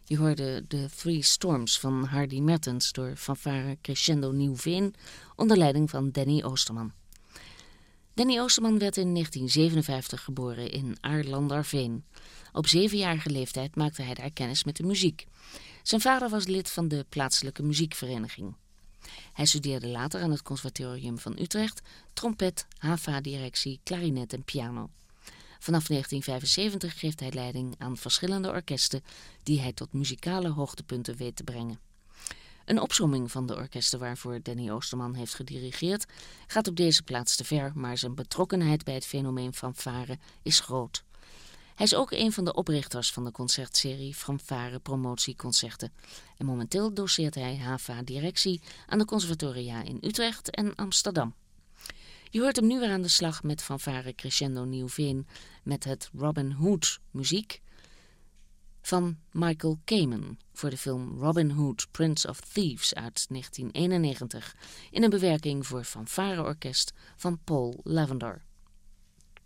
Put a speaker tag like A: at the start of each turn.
A: Je hoorde The Three Storms van Hardy Mertens door fanfare Crescendo Nieuw-Veen onder leiding van Danny Oosterman. Danny Oosterman werd in 1957 geboren in Aarlanderveen. Op 7-jarige leeftijd maakte hij daar kennis met de muziek. Zijn vader was lid van de plaatselijke muziekvereniging. Hij studeerde later aan het Conservatorium van Utrecht trompet, HAVA-directie, klarinet en piano. Vanaf 1975 geeft hij leiding aan verschillende orkesten die hij tot muzikale hoogtepunten weet te brengen. Een opsomming van de orkesten waarvoor Danny Oosterman heeft gedirigeerd gaat op deze plaats te ver, maar zijn betrokkenheid bij het fenomeen fanfare is groot. Hij is ook een van de oprichters van de concertserie Fanfare Promotieconcerten en momenteel doseert hij HAVA-directie aan de conservatoria in Utrecht en Amsterdam. Je hoort hem nu weer aan de slag met fanfare Crescendo Nieuw-Veen met het Robin Hood muziek van Michael Kamen voor de film Robin Hood, Prince of Thieves uit 1991 in een bewerking voor fanfareorkest van Paul Lavender.